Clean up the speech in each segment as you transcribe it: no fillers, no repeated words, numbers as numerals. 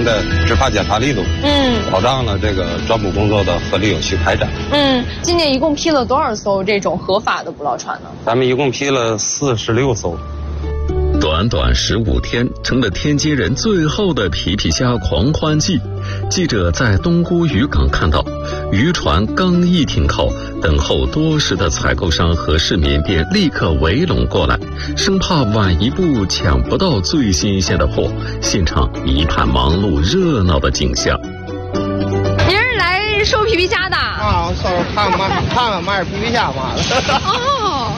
的执法检查力度，保障了这个抓捕工作的合理有序开展。 今年一共批了多少艘这种合法的捕捞船呢？ 咱们一共批了46艘。 短短15天，成了天津人最后的皮皮虾狂欢季。记者在东沽渔港看到，渔船刚一停靠，等候多时的采购商和市民便立刻围拢过来，生怕晚一步抢不到最新鲜的货，现场一派忙碌热闹的景象。 您是来收皮皮虾的？ 啊，收看看买点皮皮虾嘛的。 哦。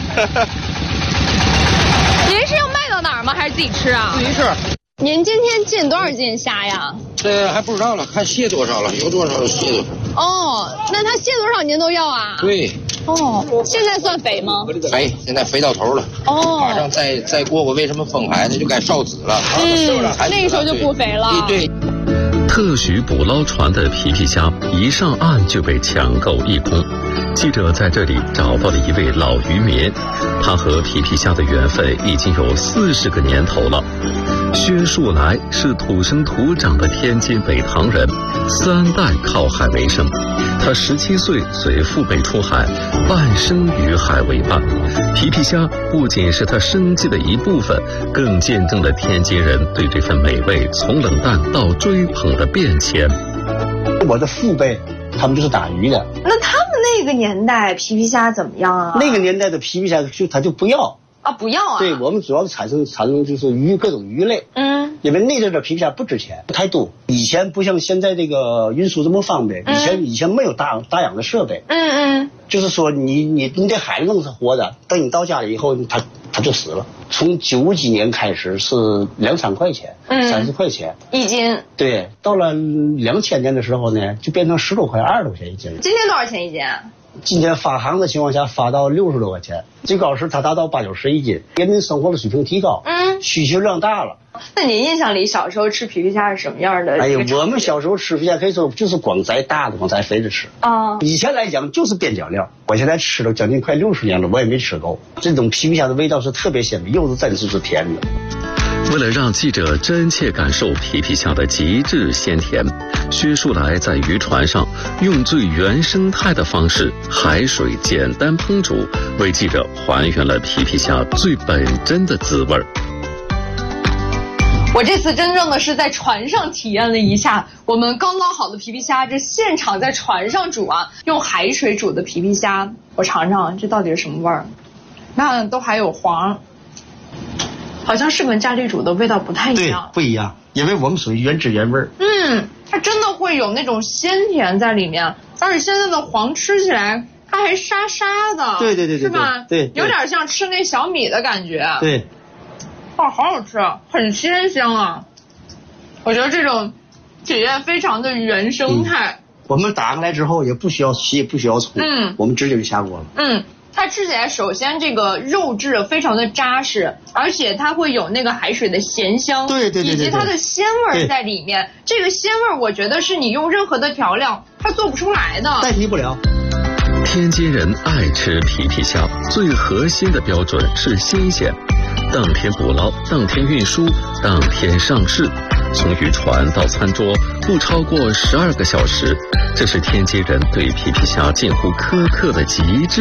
您是要卖到哪儿吗？还是自己吃啊？ 自己吃。 您今天进多少斤虾呀？ 这还不知道了，看卸多少了，有多少就卸多少。 哦，那他卸多少您都要啊？ 对。 哦，现在算肥吗？ 肥，现在肥到头了。 哦。 马上再过为什么封海呢？就该烧籽了。 那个时候就不肥了。 对。 特许捕捞船的皮皮虾一上岸就被抢购一空。记者在这里找到了一位老渔民，他和皮皮虾的缘分已经有40个年头了。薛树来是土生土长的天津北塘人，3代靠海为生。他17岁随父辈出海，半生与海为伴。皮皮虾不仅是他生计的一部分，更见证了天津人对这份美味从冷淡到追捧的变迁。 我的父辈他们就是打鱼的。 那他们那个年代皮皮虾怎么样啊？ 那个年代的皮皮虾他就不要啊，不要啊。对， 我们主要产生就是各种鱼类。因为那阵的皮皮虾不值钱，太多。以前不像现在这个运输这么方便，以前没有打氧的设备。就是说你在海里弄是活的，等你到家里以后，它就死了。从90几年开始是2-3块钱，30块钱一斤。对， 到了2000年的时候呢，就变成10多块、20多块钱一斤。 今天多少钱一斤？ 今天发行的情况下发到60多块钱，最高时它达到8、90一斤。人民生活的水平提高，需求量大了。 那您印象里小时候吃皮皮虾是什么样的？ 我们小时候吃皮皮虾可以说就是光摘大的，光摘肥的吃啊。以前来讲就是边角料，我现在吃了将近快60年了，我也没吃够。这种皮皮虾的味道是特别鲜美，又是真是甜的。 为了让记者真切感受皮皮虾的极致鲜甜，薛树来在渔船上用最原生态的方式，海水简单烹煮，为记者还原了皮皮虾最本真的滋味。 我这次真正的是在船上体验了一下我们刚捞好的皮皮虾，这现场在船上煮啊，用海水煮的皮皮虾，我尝尝这到底是什么味儿？那都还有黄，好像是跟家里煮的味道不太一样。 对，不一样，因为我们属于原汁原味。 它真的会有那种鲜甜在里面，而且现在的黄吃起来它还沙沙的。 对， 是吧？ 对， 有点像吃那小米的感觉。 对。 好好吃，很鲜香啊！我觉得这种体验非常的原生态。 我们打上来之后也不需要洗，也不需要葱，我们直接就下锅了。 它吃起来首先这个肉质非常的扎实，而且它会有那个海水的咸香， 对， 以及它的鲜味在里面。这个鲜味我觉得是你用任何的调料它做不出来的， 代替不了。 天津人爱吃皮皮虾，最核心的标准是新鲜。当天捕捞，当天运输，当天上市，从渔船到餐桌不超过12个小时，这是天津人对皮皮虾近乎苛刻的极致。